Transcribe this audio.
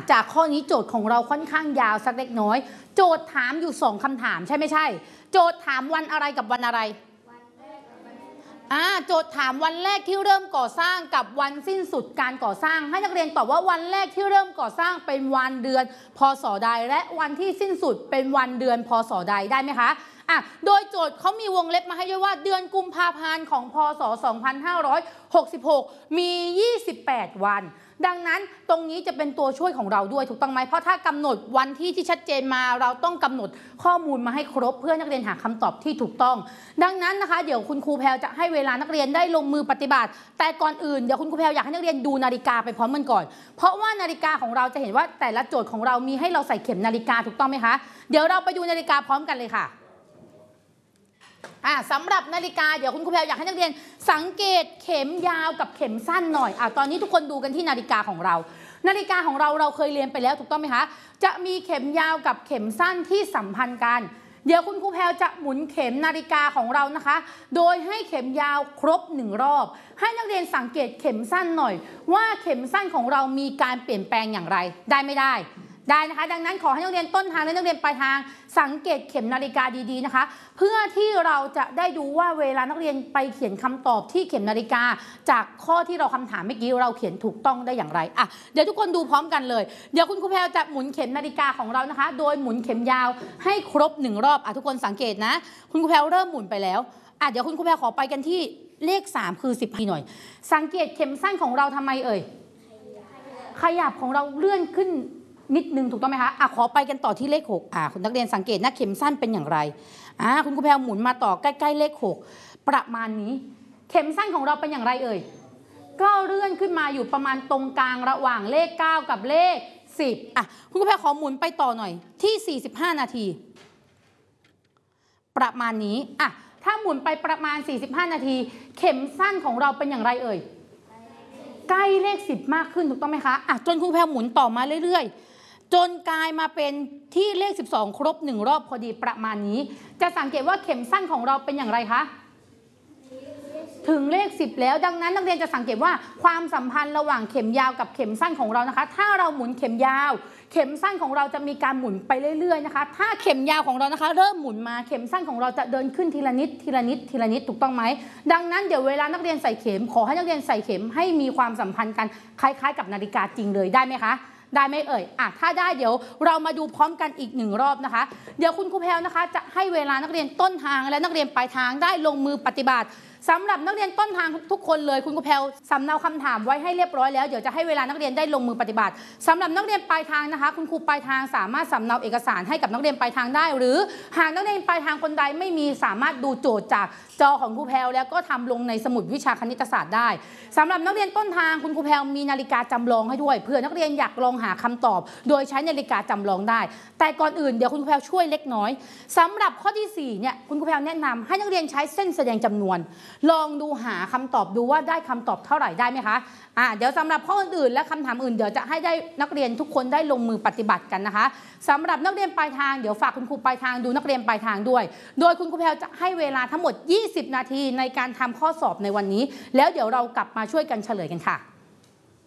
จากข้อนี้โจทย์ของเราค่อนข้างยาวสักเล็กน้อยโจทย์ถามอยู่2คำถามใช่ไม่ใช่โจทย์ถามวันอะไรกับวันอะไรโจทย์ถามวันแรกที่เริ่มก่อสร้างกับวันสิ้นสุดการก่อสร้างให้นักเรียนตอบว่าวันแรกที่เริ่มก่อสร้างเป็นวันเดือนพศใดและวันที่สิ้นสุดเป็นวันเดือนพศใดได้ไหมคะโดยโจทย์เขามีวงเล็บมาให้ด้วยว่าเดือนกุมภาพันธ์ของพศ2566มี28วันดังนั้นตรงนี้จะเป็นตัวช่วยของเราด้วยถูกต้องไหมเพราะถ้ากำหนดวันที่ชัดเจนมาเราต้องกำหนดข้อมูลมาให้ครบเพื่อนักเรียนหาคำตอบที่ถูกต้องดังนั้นนะคะเดี๋ยวคุณครูแพรจะให้เวลานักเรียนได้ลงมือปฏิบัติแต่ก่อนอื่นเดี๋ยวคุณครูแพรอยากให้นักเรียนดูนาฬิกาไปพร้อมกันก่อนเพราะว่านาฬิกาของเราจะเห็นว่าแต่ละโจทย์ของเรามีให้เราใส่เข็มนาฬิกาถูกต้องไหมคะเดี๋ยวเราไปดูนาฬิกาพร้อมกันเลยค่ะสำหรับนาฬิกาเดี๋ยวคุณครูแพรอยากให้นักเรียนสังเกตเข็มยาวกับเข็มสั้นหน่อยตอนนี้ทุกคนดูกันที่นาฬิกาของเรานาฬิกาของเราเคยเรียนไปแล้วถูกต้องไหมคะจะมีเข็มยาวกับเข็มสั้นที่สัมพันธ์กันเดี๋ยวคุณครูแพรจะหมุนเข็มนาฬิกาของเรานะคะโดยให้เข็มยาวครบ1รอบให้นักเรียนสังเกตเข็มสั้นหน่อยว่าเข็มสั้นของเรามีการเปลี่ยนแปลงอย่างไรได้ไม่ได้นะคะดังนั้นขอให้นักเรียนต้นทางและนักเรียนปลายทางสังเกตเข็มนาฬิกาดีๆนะคะเพื่อที่เราจะได้ดูว่าเวลานักเรียนไปเขียนคำตอบที่เข็มนาฬิกาจากข้อที่เราคำถามเมื่อกี้เราเขียนถูกต้องได้อย่างไรเดี๋ยวทุกคนดูพร้อมกันเลยเดี๋ยวคุณครูแพรจะหมุนเข็มนาฬิกาของเรานะคะโดยหมุนเข็มยาวให้ครบ1รอบทุกคนสังเกตนะคุณครูแพรเริ่มหมุนไปแล้วเดี๋ยวคุณครูแพรขอไปกันที่เลข3คือ10ทีหน่อยสังเกตเข็มสั้นของเราทำไมขยับของเราเลื่อนขึ้นนิดนึงถูกต้องไหมคะขอไปกันต่อที่เลข6คุณนักเรียนสังเกตนะเข็มสั้นเป็นอย่างไรคุณครูแพรหมุนมาต่อใกล้ๆเลข6ประมาณนี้เข็มสั้นของเราเป็นอย่างไรก็เลื่อนขึ้นมาอยู่ประมาณตรงกลางระหว่างเลข9กับเลข10คุณครูแพรขอหมุนไปต่อหน่อยที่45นาทีประมาณนี้ถ้าหมุนไปประมาณ45นาทีเข็มสั้นของเราเป็นอย่างไรใกล้เลข10มากขึ้นถูกต้องไหมคะจนครูแพรหมุนต่อมาเรื่อยๆจนกลายมาเป็นที่เลข12ครบ1รอบพอดีประมาณนี้จะสังเกตว่าเข็มสั้นของเราเป็นอย่างไรคะถึงเลข10แล้วดังนั้นนักเรียนจะสังเกตว่าความสัมพันธ์ระหว่างเข็มยาวกับเข็มสั้นของเรานะคะถ้าเราหมุนเข็มยาวเข็มสั้นของเราจะมีการหมุนไปเรื่อยๆนะคะถ้าเข็มยาวของเรานะคะเริ่มหมุนมาเข็มสั้นของเราจะเดินขึ้นทีละนิดทีละนิดทีละนิดถูกต้องไหมดังนั้นเดี๋ยวเวลานักเรียนใส่เข็มขอให้นักเรียนใส่เข็มให้มีความสัมพันธ์กันคล้ายๆกับนาฬิกาจริงเลยได้ไหมคะได้ไหมถ้าได้เดี๋ยวเรามาดูพร้อมกันอีก1รอบนะคะเดี๋ยวคุณครูแพรนะคะจะให้เวลานักเรียนต้นทางและนักเรียนปลายทางได้ลงมือปฏิบัติสำหรับนักเรียนต้นทางทุกคนเลยคุณครูแพรสำเนาคำถามไว้ให้เรียบร้อยแล้วเดี๋ยวจะให้เวลานักเรียนได้ลงมือปฏิบัติสำหรับนักเรียนปลายทางนะคะคุณครูปลายทางสามารถสำเนาเอกสารให้กับนักเรียนปลายทางได้หรือหากนักเรียนปลายทางคนใดไม่มีสามารถดูโจทย์จากจอของครูแพรแล้วก็ทำลงในสมุดวิชาคณิตศาสตร์ได้สำหรับนักเรียนต้นทางคุณครูแพรมีนาฬิกาจำลองให้ด้วยเผื่อนักเรียนอยากลองหาคำตอบโดยใช้นาฬิกาจำลองได้แต่ก่อนอื่นเดี๋ยวคุณครูแพรช่วยเล็กน้อยสำหรับข้อที่4เนี่ยคุณครูแพรแนะนำให้นักเรียนใช้เส้นแสดงจำนวนลองดูหาคำตอบดูว่าได้คำตอบเท่าไหร่ได้ไหมคะเดี๋ยวสำหรับข้ออื่นและคำถามอื่นเดี๋ยวจะให้ได้นักเรียนทุกคนได้ลงมือปฏิบัติกันนะคะสำหรับนักเรียนปลายทางเดี๋ยวฝากคุณครูปลายทางดูนักเรียนปลายทางด้วยโดยคุณครูแพรจะให้เวลาทั้งหมด20นาทีในการทำข้อสอบในวันนี้แล้วเดี๋ยวเรากลับมาช่วยกันเฉลยกันค่ะ